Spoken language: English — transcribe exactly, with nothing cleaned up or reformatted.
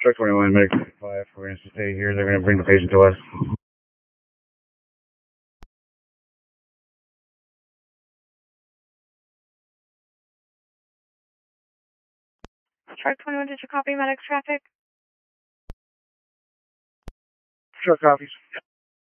Truck twenty-one, medic five. We're going to stay here. They're going to bring the patient to us. Truck twenty-one, did you copy medic traffic? Truck copies.